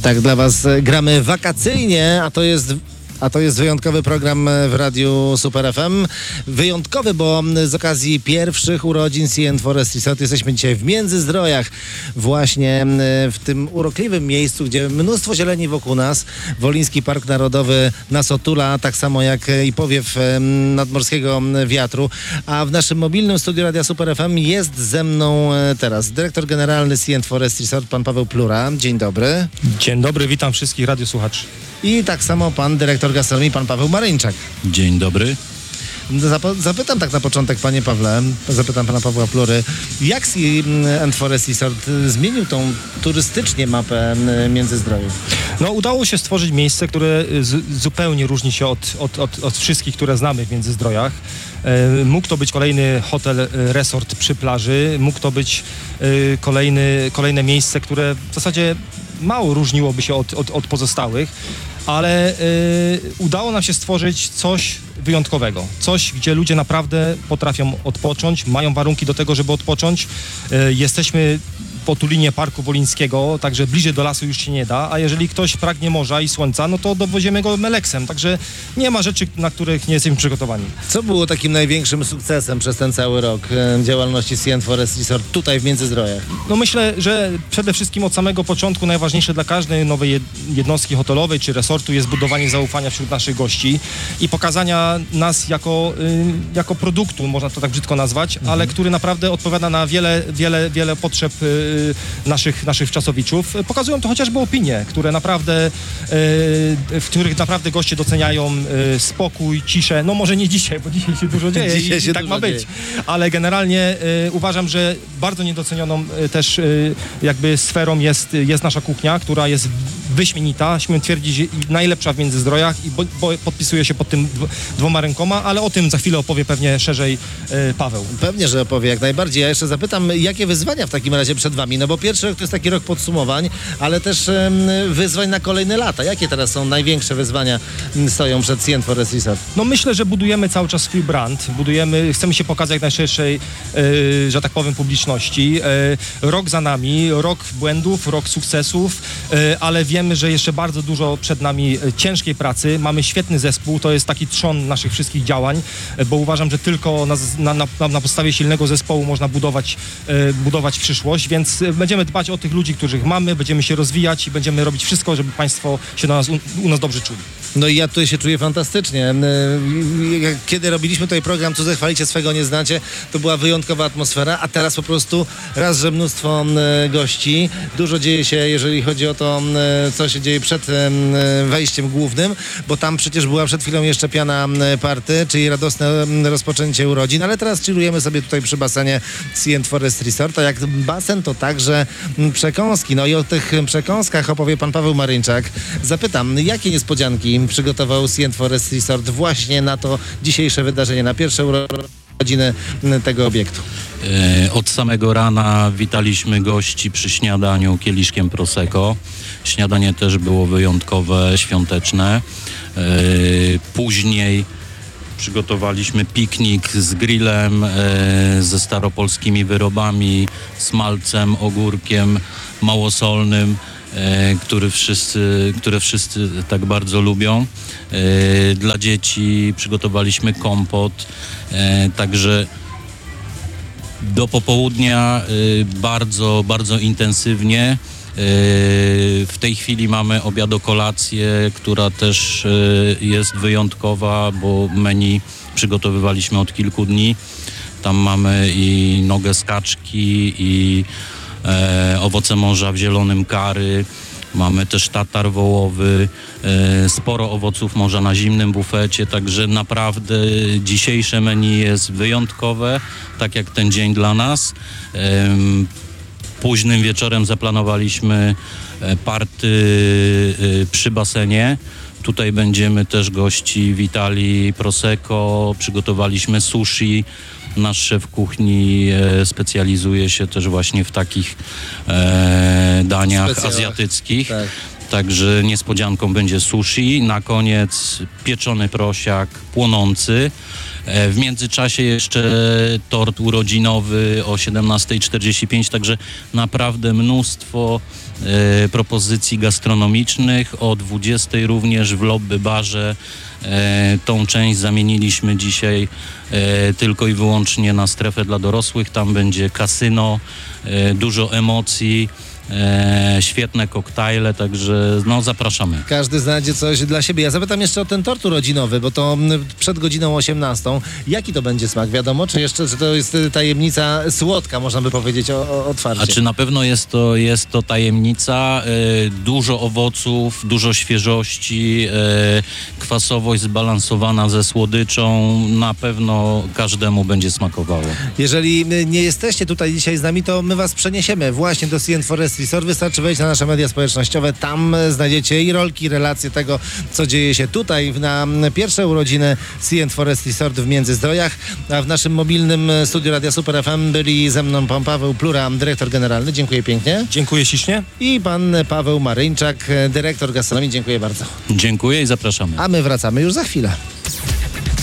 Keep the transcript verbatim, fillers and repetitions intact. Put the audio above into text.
Tak, dla was gramy wakacyjnie, a to jest... A to jest wyjątkowy program w Radiu Super F M. Wyjątkowy, bo z okazji pierwszych urodzin Sea and Forest Resort jesteśmy dzisiaj w Międzyzdrojach, właśnie w tym urokliwym miejscu, gdzie mnóstwo zieleni wokół nas. Woliński Park Narodowy nas otula, tak samo jak i powiew nadmorskiego wiatru. A w naszym mobilnym studiu Radia Super F M jest ze mną teraz dyrektor generalny Sea and Forest Resort, pan Paweł Plura. Dzień dobry. Dzień dobry, witam wszystkich radiosłuchaczy. I tak samo pan dyrektor gastronomii, pan Paweł Maryńczak. Dzień dobry. Zap- zapytam tak na początek, panie Pawle, zapytam pana Pawła Plury, jak Sea and Forest Resort zmienił tą turystycznie mapę Międzyzdrojów? No, udało się stworzyć miejsce, które z- zupełnie różni się od, od, od, od wszystkich, które znamy w Międzyzdrojach. E, mógł to być kolejny hotel, resort przy plaży, mógł to być e, kolejny, kolejne miejsce, które w zasadzie mało różniłoby się od, od, od pozostałych, ale y, udało nam się stworzyć coś wyjątkowego. Coś, gdzie ludzie naprawdę potrafią odpocząć, mają warunki do tego, żeby odpocząć. Y, jesteśmy po Tulinie Parku Wolińskiego, także bliżej do lasu już się nie da, a jeżeli ktoś pragnie morza i słońca, no to dowozimy go meleksem, także nie ma rzeczy, na których nie jesteśmy przygotowani. Co było takim największym sukcesem przez ten cały rok e, działalności Sea and Forest Resort tutaj w Międzyzdrojach? No myślę, że przede wszystkim od samego początku najważniejsze dla każdej nowej jednostki hotelowej czy resortu jest budowanie zaufania wśród naszych gości i pokazania nas jako, y, jako produktu, można to tak brzydko nazwać, mhm. ale który naprawdę odpowiada na wiele, wiele, wiele potrzeb y, naszych, naszych wczasowiczów. Pokazują to chociażby opinie, które naprawdę, y, w których naprawdę goście doceniają y, spokój, ciszę. No może nie dzisiaj, bo dzisiaj się dużo dzieje Dzisiaj i, się i tak dużo ma być. dzieje. Ale generalnie y, uważam, że bardzo niedocenioną y, też y, jakby sferą jest, jest nasza kuchnia, która jest wyśmienita, śmiem twierdzić, najlepsza w Międzyzdrojach i bo, bo podpisuje się pod tym dwoma rękoma, ale o tym za chwilę opowie pewnie szerzej y, Paweł. Pewnie, że opowie jak najbardziej. Ja jeszcze zapytam, jakie wyzwania w takim razie przed wami? No bo pierwszy rok to jest taki rok podsumowań, ale też em, wyzwań na kolejne lata. Jakie teraz są największe wyzwania m, stoją przed Sea and Forest Resort? No myślę, że budujemy cały czas swój brand, budujemy, chcemy się pokazać jak najszerszej, y, że tak powiem, publiczności. Y, rok za nami, rok błędów, rok sukcesów, y, ale wiemy, że jeszcze bardzo dużo przed nami y, ciężkiej pracy. Mamy świetny zespół, to jest taki trzon naszych wszystkich działań, y, bo uważam, że tylko na, na, na, na podstawie silnego zespołu można budować, y, budować przyszłość, więc y, będziemy dbać o tych ludzi, których mamy, będziemy się rozwijać i będziemy robić wszystko, żeby państwo się do nas, u, u nas dobrze czuli. No i ja tutaj się czuję fantastycznie. Kiedy robiliśmy tutaj program "Cudze chwalicie, swego nie znacie", to była wyjątkowa atmosfera, a teraz po prostu raz, że mnóstwo gości, dużo dzieje się, jeżeli chodzi o to, co się dzieje przed wejściem głównym, bo tam przecież była przed chwilą jeszcze piana party, czyli radosne rozpoczęcie urodzin, ale teraz chillujemy sobie tutaj przy basenie Sea and Forest Resort, a jak basen, to także przekąski. No i o tych przekąskach opowie pan Paweł Maryńczak. Zapytam, jakie niespodzianki przygotował Sea and Forest Resort właśnie na to dzisiejsze wydarzenie, na pierwsze urodziny tego obiektu? E, od samego rana witaliśmy gości przy śniadaniu kieliszkiem Prosecco. Śniadanie też było wyjątkowe, świąteczne. E, później przygotowaliśmy piknik z grillem, e, ze staropolskimi wyrobami, smalcem, ogórkiem małosolnym, E, który wszyscy, które wszyscy tak bardzo lubią. E, dla dzieci przygotowaliśmy kompot, e, także do popołudnia e, bardzo, bardzo intensywnie. E, w tej chwili mamy obiadokolację, która też e, jest wyjątkowa, bo menu przygotowywaliśmy od kilku dni. Tam mamy i nogę z kaczki, i E, owoce morza w zielonym curry, mamy też tatar wołowy, e, sporo owoców morza na zimnym bufecie, także naprawdę dzisiejsze menu jest wyjątkowe, tak jak ten dzień dla nas. E, późnym wieczorem zaplanowaliśmy party e, przy basenie. Tutaj będziemy też gości witali Prosecco, przygotowaliśmy sushi. Nasz szef kuchni e, specjalizuje się też właśnie w takich e, daniach Specjalach. azjatyckich. Tak. Także niespodzianką będzie sushi. Na koniec pieczony prosiak płonący. W międzyczasie jeszcze tort urodzinowy o siedemnasta czterdzieści pięć, także naprawdę mnóstwo e, propozycji gastronomicznych. O dwudziestej również w lobby barze e, tą część zamieniliśmy dzisiaj e, tylko i wyłącznie na strefę dla dorosłych. Tam będzie kasyno, e, dużo emocji. E, świetne koktajle, także no zapraszamy. Każdy znajdzie coś dla siebie. Ja zapytam jeszcze o ten tort urodzinowy, bo to mm, przed godziną osiemnastą. Jaki to będzie smak? Wiadomo, czy jeszcze czy to jest y, tajemnica słodka, można by powiedzieć o, o, otwarcie? A czy na pewno jest to, jest to tajemnica? E, dużo owoców, dużo świeżości, e, kwasowość zbalansowana ze słodyczą. Na pewno każdemu będzie smakowało. Jeżeli y, nie jesteście tutaj dzisiaj z nami, to my was przeniesiemy właśnie do Sea and Forest Resort. Wystarczy wejść na nasze media społecznościowe. Tam znajdziecie i rolki, relacje tego, co dzieje się tutaj na pierwsze urodziny Sea and Forest Resort w Międzyzdrojach. A w naszym mobilnym studiu Radia Super F M byli ze mną pan Paweł Plura, dyrektor generalny. Dziękuję pięknie. Dziękuję ślicznie. I pan Paweł Maryńczak, dyrektor gastronomii. Dziękuję bardzo. Dziękuję i zapraszamy. A my wracamy już za chwilę.